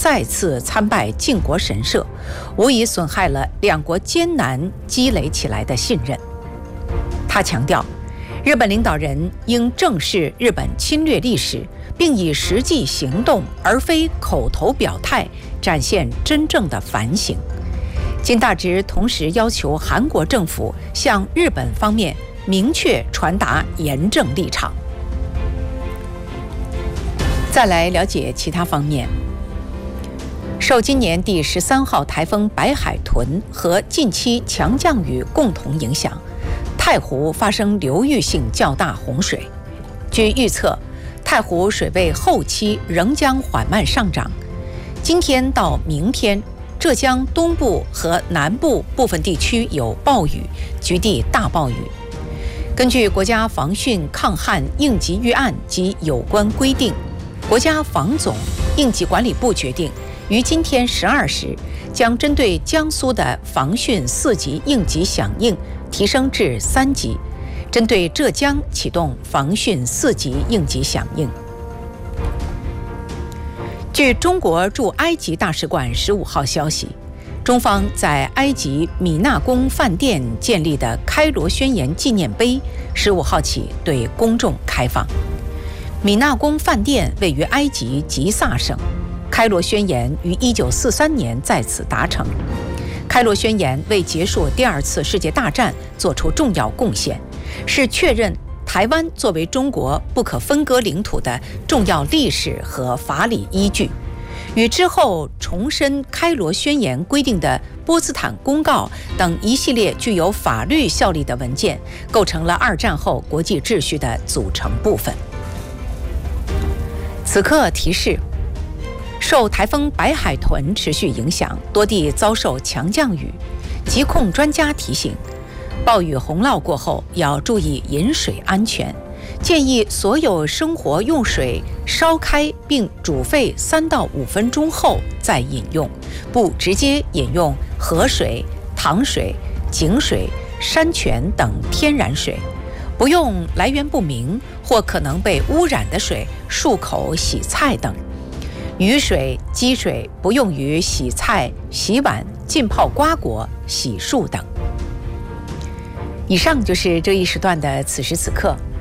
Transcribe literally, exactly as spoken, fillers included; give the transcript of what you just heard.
再次参拜靖国神社，无疑损害了两国艰难积累起来的信任。他强调，日本领导人应正视日本侵略历史，并以实际行动而非口头表态展现真正的反省。金大直同时要求韩国政府向日本方面明确传达严正立场。再来了解其他方面。受今年第十三号台风白海豚和近期强降雨共同影响，太湖发生流域性较大洪水。据预测，太湖水位后期仍将缓慢上涨。今天到明天，浙江东部和南部部分地区有暴雨，局地大暴雨。根据国家防汛抗旱应急预案及有关规定，国家防总应急管理部决定，于今天十二时将针对江苏的防汛四级应急响应提升至三级，针对浙江启动防汛四级应急响应。据中国驻埃及大使馆十五号消息，中方在埃及米纳宫饭店建立的开罗宣言纪念碑十五号起对公众开放。米纳宫饭店位于埃及吉萨省，开罗宣言于一九四三年在此达成。开罗宣言为结束第二次世界大战做出重要贡献，是确认台湾作为中国不可分割领土的重要历史和法理依据，与之后重申开罗宣言规定的波茨坦公告等一系列具有法律效力的文件，构成了二战后国际秩序的组成部分。此刻提示，受台风白海豚持续影响，多地遭受强降雨。疾控专家提醒，暴雨洪涝过后要注意饮水安全，建议所有生活用水烧开并煮沸三到五分钟后再饮用，不直接饮用河水、塘水、井水、山泉等天然水，不用来源不明或可能被污染的水漱口、洗菜等。雨水、积水不用于洗菜、洗碗、浸泡瓜果、洗漱等。以上就是这一时段的此时此刻。